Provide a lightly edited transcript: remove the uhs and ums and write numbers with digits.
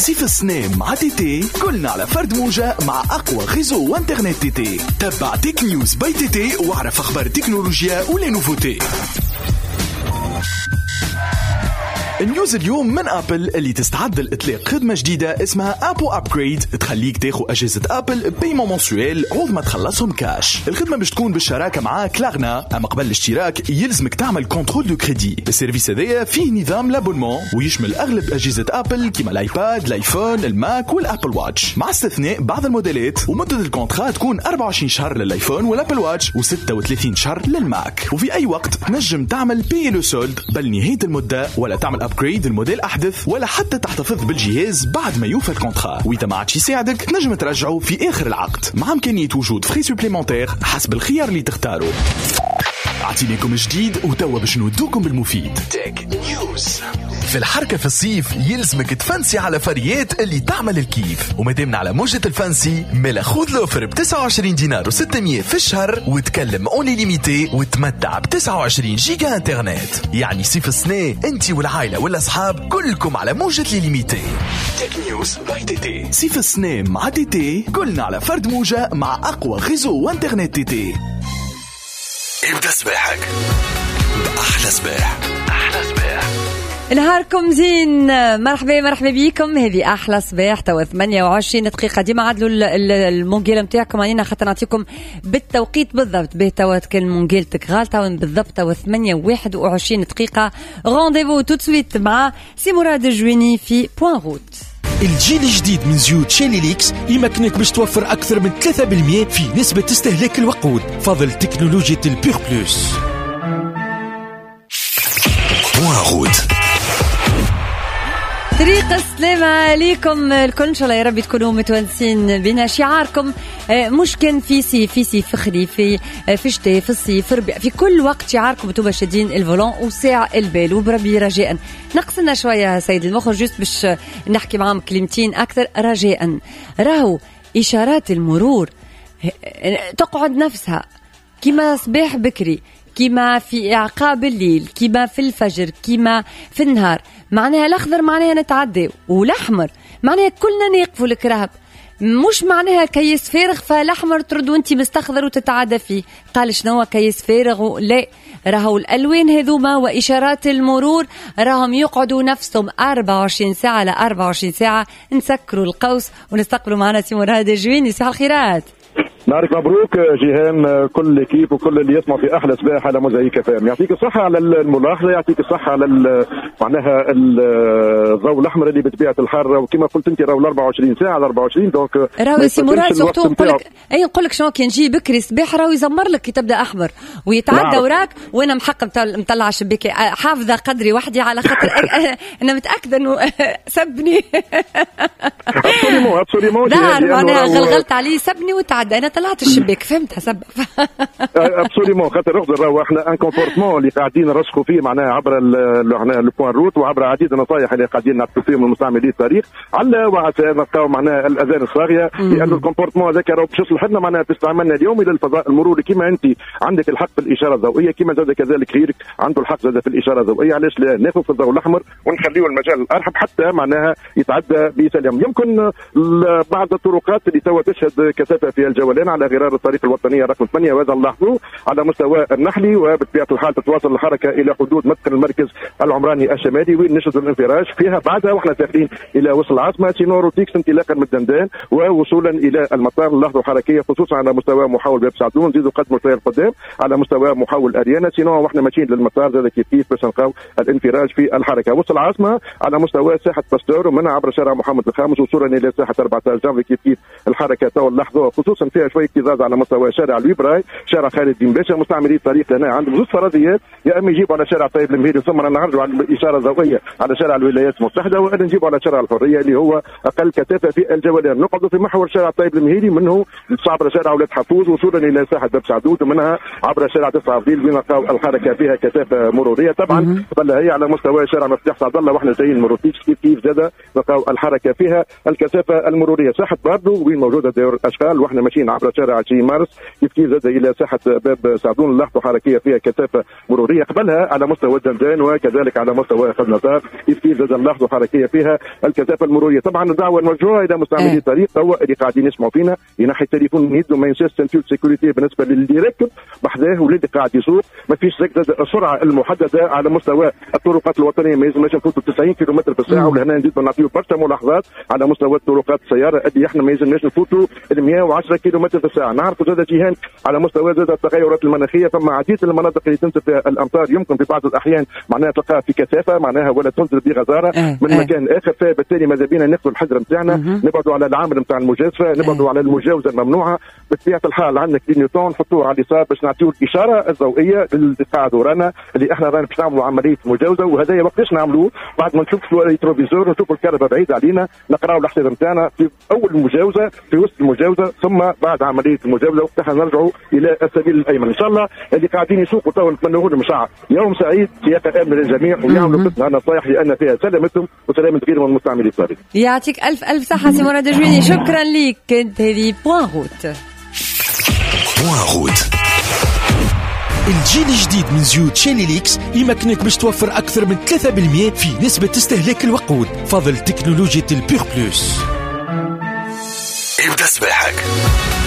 سيف السنة مع تيتي كلنا على فرد موجة مع أقوى غيزو وانترنت تيتي. تبع تيك نيوز باي تيتي واعرف أخبار التكنولوجيا ولي نوفوتي. النيوز اليوم من أبل اللي تستعد لإطلاق خدمة جديدة اسمها أبو أبجريد تخليك تاخو أجهزة أبل ببيمون منسويل عوض ما تخلصهم كاش. الخدمة مش تكون بالشراكة مع كلاغنا، أما قبل الاشتراك يلزمك تعمل كنترول دو كريدي. السيرفيس هذايا فيه نظام لابونمون ويشمل أغلب أجهزة أبل كيما الآيباد، الآيفون، الماك والأبل واتش، مع استثناء بعض الموديلات. ومدة الكونترا تكون 24 شهر للآيفون والأبل واتش و36 شهر للماك. وفي أي وقت تنجم تعمل بي لو سولد بل نهاية المدة، ولا تعمل أبجريد الموديل أحدث، ولا حتى تحتفظ بالجهاز بعد ما يوفى الكونترا. وإذا ما عادش يساعدك تنجم ترجعه في آخر العقد مع إمكانية وجود فري سوبليمونتير حسب الخيار اللي تختاره. أعطيناكم جديد وتوا باش نودوكم بالمفيد. تك نيوز. في الحركة في الصيف يلزمك تفنسي على فريات اللي تعمل الكيف، ومادامنا على موجة الفانسي ملا خذ لوفر ب 29 دينار و600 في الشهر وتكلم اونلي ليميتي وتمتع ب 29 جيجا انترنت. يعني صيف السنة انتي والعائلة والاصحاب كلكم على موجة لي ليميتي. تك نيوز باي تيتي. صيف السنة مع تيتي كلنا على فرد موجة مع أقوى غيزو وانترنت تيتي. ابدأ صباحك بأحلى صباح. أحلى صباح. نهاركم زين، مرحبا بيكم. هذه احلى صباح. توا 28 دقيقه. ديما عدلوا المونجيل نتاعكم علينا خاطر نعطيكم بالتوقيت بالضبط. به توا كان مونجيلتك غالطه بالضبط. توا 28 دقيقه. رونديفو تو سويت مع سي مراد الجويني في بوان روت. الجيل الجديد من زيوت شيلي ليكس يمكنك باش توفر أكثر من 3% في نسبة استهلاك الوقود فضل تكنولوجيا البير بلوس. بوان روت. طريق السلامة عليكم الكل، إن شاء الله يا رب تكونوا متونسين بنا. شعاركم مش كان في صيف فخري، في شتاء، في الصيف، في ربيع، في كل وقت شعاركم انتم شادين الفولون وساع البال. وبربي رجاء نقصنا شوية سيد المخرج جست باش نحكي معاهم كلمتين أكثر. رجاء راهو إشارات المرور تقعد نفسها كما صباح بكري، كما في إعقاب الليل، كما في الفجر، كما في النهار. معناها الأخضر معناها نتعدي، والأحمر معناها كلنا نقفوا الكرهب. مش معناها كيس فارغ فالأحمر ترد وانتي مستخضر وتتعدى فيه. قال شنو كيس فارغ؟ لا، راهو الألوان هذوما وإشارات المرور راهم يقعدوا نفسهم 24 ساعة ل 24 ساعة. نسكروا القوس ونستقبلوا معنا سي مراد الجويني. صباح الخيرات. نهارك مبروك جيهان، كل كيف وكل اللي يسمع في احلى صباح على موزايك فام. يعطيك الصحه على الملاحظه، يعطيك الصحه على معناها الضوء الاحمر اللي بطبيعه الحر. وكما قلت انت راهو 24 ساعه على 24. دونك راهو سي مراد سورتو نقول لك نقول لك شنو كي نجي بكري صباح راهو يزمر لك كي تبدا احمر ويتعدى وراك. وانا محق مطلع شبيك حافظه قدري وحدي على خاطر انا متاكده انه سبني. ابسوليمون معناها غلغلت عليه سبني وتعدى. انا طلعت الشباك فهمتها سبب. ابسوليمون خاطر اخذ راهو احنا ان كومبورتمون اللي قاعدين نرسخوا فيه معناها عبر البوان روت وعبر عديد النصائح اللي قاعدين نعطيو فيهم لمستعملي الطريق على وعسى نلقاو معناها الاذان الصاغيه. لانه الكومبورتمون هذاك راهو باش يصلح لنا معناها في استعمالنا اليومي للفضاء المروري. كما انت عندك الحق في الاشاره الضوئيه، كما زاد كذلك غيرك عنده الحق زاد في الاشاره الضوئيه. علاش لا ناخذ في الضوء الاحمر ونخليه المجال الارحب حتى معناها يتعدى بسلام. يمكن بعض الطرقات اللي توا تشهد كثافه في الجولان على غرار الطريق الوطنيه رقم 8، وهذا نلاحظوه على مستوى النحلي. وبطبيعه الحال تتواصل الحركه الى حدود مدخل المركز العمراني الشمالي وين نشهد الانفراج فيها. بعدها واحنا داخلين الى وسط العاصمه سينورو تيكس انطلاقا من الدندان ووصولا الى المطار نلاحظوا حركيه خصوصا على مستوى محاول باب سعدون. نزيدوا قدموا شويه القدام على مستوى محاول اريانا. سينو واحنا ماشيين للمطار زاد كيف باش نلقاو الانفراج في الحركه. وسط العاصمه على مستوى ساحه باستور ومنها عبر شارع محمد الخامس وصولا الى ساحه 14 جانفي كيف الحركه تو نلاحظوها خصوصا فيها شويه اكتظاظ على مستوى شارع الويبراي، شارع خالد بن باشا. مستعملي الطريق هنا عندهم زوج فرضيات، يا اما يجيبوا على شارع طيب المهيري ثم نرجعوا على الاشاره الضوئيه على شارع الولايات المتحده، وانا نجيبوا على شارع الحريه اللي هو اقل كثافه في الجولان. نقعدوا في محور شارع طيب المهيري منه عبر شارع ولاد حفوظ وصولا الى ساحه باب سعدود ومنها عبر شارع 9 ابريل وين نلقاو الحركه فيها كثافه مروريه. طبعا قبل هي على مستوى شارع مفتاح سعد الله واحنا جايين من روتيكس كيف زاد نلقاو الحركه فيها الكثافه المروريه. ساحه باردو وين موجوده دير الاشغال واحنا ماشيين عبر شارع 20 مارس، كيف زاد الى ساحه باب سعدون لاحظوا حركيه فيها كثافه مروريه قبلها على مستوى الزنجان وكذلك على مستوى خزنطار، كيف زاد نلاحظوا حركيه فيها الكثافه المروريه. طبعا الدعوه الموجهه الى مستعملي الطريق توا اللي قاعدين يسمعوا فينا ينحي التليفون يده ما ينساش سنتور سيكوريتي بالنسبه للي راكب بحذاه واللي قاعد يسوق، ما فيش السرعه المحدده على مستوى الطرقات الوطنيه، ما يلزمناش نفوتوا 90 كيلومتر في الساعه، ولهنا نزيدوا نعطيو برشا ملاحظات على مستوى الطرقات السياره اللي احنا ما يلزمناش نفوتوا 110 كيلومتر في الساعه. نعرفوا زاد جيهان على مستوى زاد التغيرات المناخيه، فما عديد المناطق اللي تنزل فيها الامطار يمكن في بعض الاحيان معناها تلقاها في كثافه معناها ولا تنزل بغزاره من مكان اخر، فبالتالي ماذا بينا ناخذوا الحذر نتاعنا، نبعدوا على العامل نتاع المجازفه، نبعدوا على المجاوزه الممنوعه. بطبيعه الحال عندنا كلينيوتون نحطوه على اليسار باش نعطيو الاشاره الضوئيه اللي قاعد ورانا اللي احنا رانا باش نعملوا عمليه مجاوزه، وهذا وقتاش نعملوه بعد ما نشوفوا الريتروفيزور ونشوفوا الكهرباء بعيد علينا، نقراو الاحتياط نتاعنا في اول المجاوزه في وسط المجاوزه ثم بعد عمليه المجاوزه، وقتها نرجعوا الى السبيل الايمن. ان شاء الله اللي قاعدين يسوقوا تو نتمنوا لهم ساعه يوم سعيد سياقه امن للجميع، ويعملوا مثل نصائح لان فيها سلامتهم وسلامه غيرهم المستعملين الطريق. يعطيك الف صحه سي مراد جويني، شكرا لك. كنت هذه بوان روت. الجيل الجديد من زيوت شيليليكس يمكنك باش توفر أكثر من 3% في نسبة استهلاك الوقود فضل تكنولوجيا البيغ بلوس. ابدأ صباحك